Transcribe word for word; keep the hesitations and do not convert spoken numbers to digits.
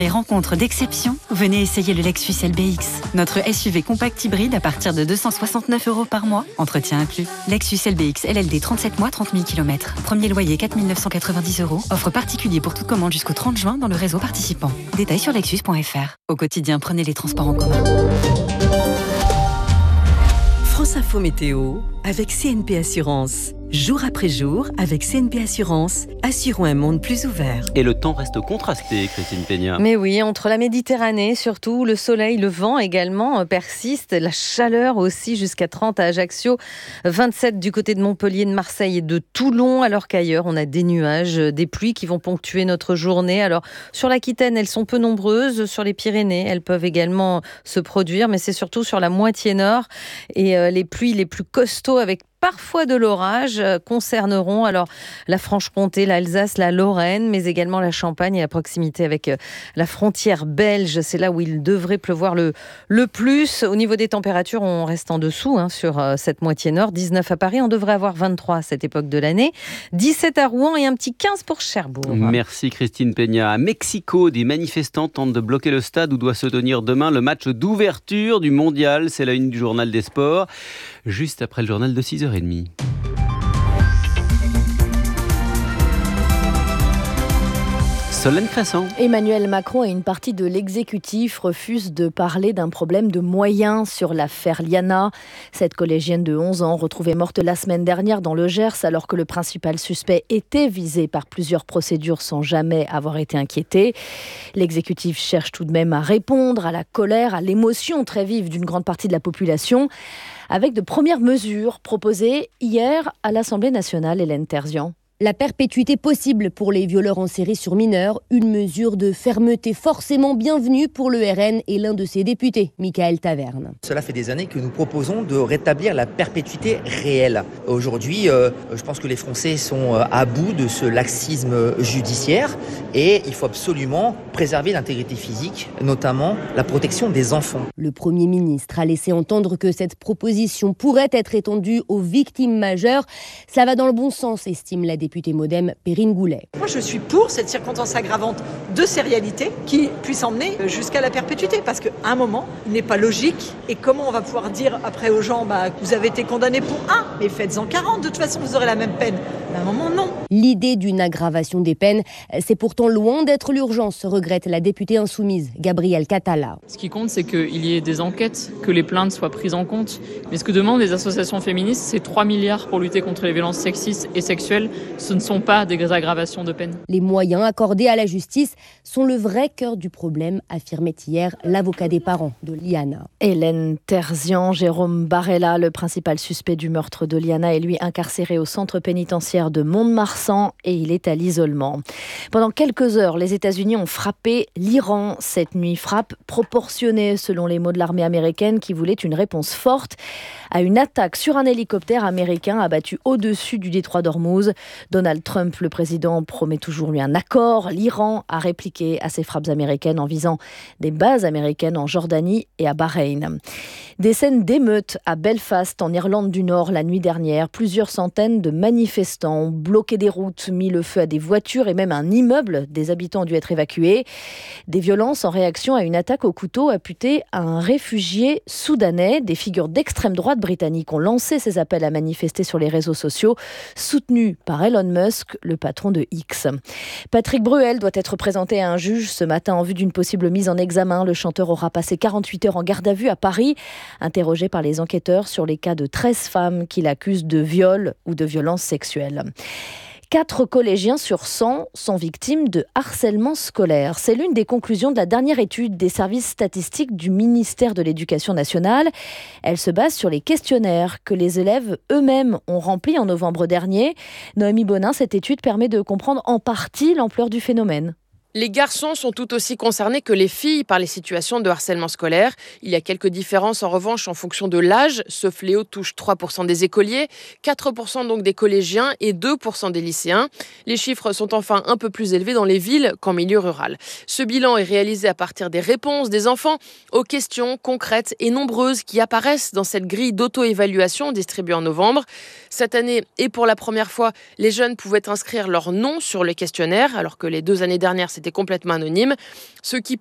Les rencontres d'exception, venez essayer le Lexus L B X. Notre S U V compact hybride à partir de deux cent soixante-neuf euros par mois, entretien inclus. Lexus L B X L L D trente-sept mois, trente mille kilomètres. Premier loyer quatre mille neuf cent quatre-vingt-dix euros. Offre particulier pour toute commande jusqu'au trente juin dans le réseau participant. Détails sur lexus point f r. Au quotidien, prenez les transports en commun. France Info Météo avec C N P Assurance. Jour après jour, avec C N P Assurance, assurons un monde plus ouvert. Et le temps reste contrasté, Christine Peña. Mais oui, entre la Méditerranée, surtout, le soleil, le vent également persiste, la chaleur aussi, jusqu'à trente à Ajaccio, vingt-sept du côté de Montpellier, de Marseille et de Toulon, alors qu'ailleurs, on a des nuages, des pluies qui vont ponctuer notre journée. Alors, sur l'Aquitaine, elles sont peu nombreuses, sur les Pyrénées, elles peuvent également se produire, mais c'est surtout sur la moitié nord, et euh, les pluies les plus costauds avec parfois de l'orage euh, concerneront alors la Franche-Comté, l'Alsace, la Lorraine, mais également la Champagne et la proximité avec euh, la frontière belge. C'est là où il devrait pleuvoir le, le plus. Au niveau des températures, on reste en dessous hein, sur euh, cette moitié nord. dix-neuf à Paris, on devrait avoir vingt-trois à cette époque de l'année. dix-sept à Rouen et un petit quinze pour Cherbourg. Merci Christine Peña. À Mexico, des manifestants tentent de bloquer le stade où doit se tenir demain le match d'ouverture du mondial. C'est la une du journal des sports, juste après le journal de six heures trente. Solène Crescent. Emmanuel Macron et une partie de l'exécutif refusent de parler d'un problème de moyens sur l'affaire Liana. Cette collégienne de onze ans retrouvée morte la semaine dernière dans le Gers alors que le principal suspect était visé par plusieurs procédures sans jamais avoir été inquiété. L'exécutif cherche tout de même à répondre à la colère, à l'émotion très vive d'une grande partie de la population, avec de premières mesures proposées hier à l'Assemblée nationale. Hélène Terzian. La perpétuité possible pour les violeurs en série sur mineurs, une mesure de fermeté forcément bienvenue pour le R N et l'un de ses députés, Michael Taverne. Cela fait des années que nous proposons de rétablir la perpétuité réelle. Aujourd'hui, euh, je pense que les Français sont à bout de ce laxisme judiciaire et il faut absolument préserver l'intégrité physique, notamment la protection des enfants. Le Premier ministre a laissé entendre que cette proposition pourrait être étendue aux victimes majeures. Ça va dans le bon sens, estime la députée. Députée Modem, Perrine Goulet. Moi, je suis pour cette circonstance aggravante de sérialité qui puisse emmener jusqu'à la perpétuité. Parce qu'à un moment, il n'est pas logique. Et comment on va pouvoir dire après aux gens, bah, vous avez été condamné pour un, mais faites-en quarante. De toute façon, vous aurez la même peine. À un moment, non. L'idée d'une aggravation des peines, c'est pourtant loin d'être l'urgence, regrette la députée insoumise, Gabrielle Catala. Ce qui compte, c'est qu'il y ait des enquêtes, que les plaintes soient prises en compte. Mais ce que demandent les associations féministes, c'est trois milliards pour lutter contre les violences sexistes et sexuelles. Ce ne sont pas des aggravations de peine. Les moyens accordés à la justice sont le vrai cœur du problème, affirmait hier l'avocat des parents de Liana. Hélène Terzian. Jérôme Barella, le principal suspect du meurtre de Liana, est lui incarcéré au centre pénitentiaire de Mont-de-Marsan et il est à l'isolement. Pendant quelques heures, les États-Unis ont frappé l'Iran cette nuit. Frappe proportionnée, selon les mots de l'armée américaine, qui voulait une réponse forte à une attaque sur un hélicoptère américain abattu au-dessus du détroit d'Ormuz. Donald Trump, le président, promet toujours lui un accord. L'Iran a répliqué à ces frappes américaines en visant des bases américaines en Jordanie et à Bahreïn. Des scènes d'émeutes à Belfast, en Irlande du Nord, la nuit dernière. Plusieurs centaines de manifestants ont bloqué des routes, mis le feu à des voitures et même à un immeuble. Des habitants ont dû être évacués. Des violences en réaction à une attaque au couteau imputée à un réfugié soudanais. Des figures d'extrême droite britanniques ont lancé ces appels à manifester sur les réseaux sociaux, soutenus par Elon Musk, le patron de X. Patrick Bruel doit être présenté à un juge ce matin en vue d'une possible mise en examen. Le chanteur aura passé quarante-huit heures en garde à vue à Paris, interrogé par les enquêteurs sur les cas de treize femmes qu'il accuse de viol ou de violences sexuelles. Quatre collégiens sur cent sont victimes de harcèlement scolaire. C'est l'une des conclusions de la dernière étude des services statistiques du ministère de l'Éducation nationale. Elle se base sur les questionnaires que les élèves eux-mêmes ont remplis en novembre dernier. Noémie Bonin, cette étude permet de comprendre en partie l'ampleur du phénomène. Les garçons sont tout aussi concernés que les filles par les situations de harcèlement scolaire. Il y a quelques différences en revanche en fonction de l'âge. Ce fléau touche trois pour cent des écoliers, quatre pour cent donc des collégiens et deux pour cent des lycéens. Les chiffres sont enfin un peu plus élevés dans les villes qu'en milieu rural. Ce bilan est réalisé à partir des réponses des enfants aux questions concrètes et nombreuses qui apparaissent dans cette grille d'auto-évaluation distribuée en novembre. Cette année, et pour la première fois, les jeunes pouvaient inscrire leur nom sur le questionnaire, alors que les deux années dernières, c'était c'était complètement anonyme. Ceux qui